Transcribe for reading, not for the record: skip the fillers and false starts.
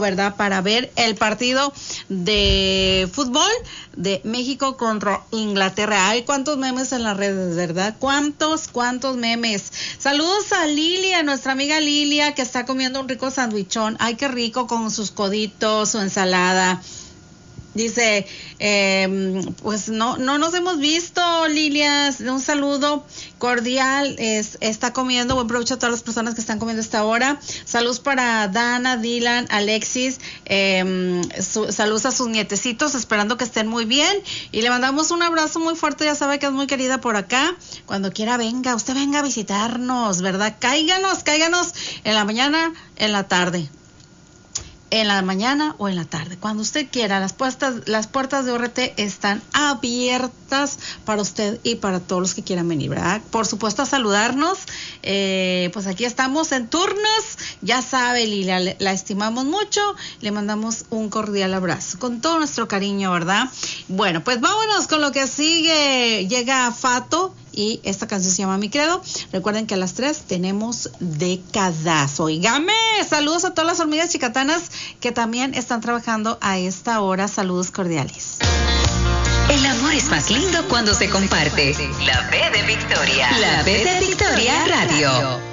¿verdad? Para ver el partido de fútbol de México contra Inglaterra. Hay cuántos memes en las redes, ¿verdad? Cuántos memes. Saludos a Lilia, nuestra amiga Lilia, que está comiendo un rico sandwichón. Ay, qué rico, con sus coditos, su ensalada. Dice, pues no nos hemos visto, Lilia. Un saludo cordial. Está comiendo. Buen provecho a todas las personas que están comiendo a esta hora. Saludos para Dana, Dylan, Alexis. Saludos a sus nietecitos, esperando que estén muy bien. Y le mandamos un abrazo muy fuerte. Ya sabe que es muy querida por acá. Cuando quiera venga, usted venga a visitarnos, ¿verdad? Cáiganos en la mañana, en la tarde. En la mañana o en la tarde, cuando usted quiera. Las puertas de ORT están abiertas para usted y para todos los que quieran venir, ¿verdad? Por supuesto, a saludarnos. Pues aquí estamos en turnos. Ya sabe, Lilia, la estimamos mucho. Le mandamos un cordial abrazo con todo nuestro cariño, ¿verdad? Bueno, pues vámonos con lo que sigue. Llega Fato y esta canción se llama Mi Credo. Recuerden que a las 3 tenemos décadas. Oígame, saludos a todas las hormigas chicatanas que también están trabajando a esta hora. Saludos cordiales. El amor es más lindo cuando se comparte. La B de Victoria. La B de Victoria Radio.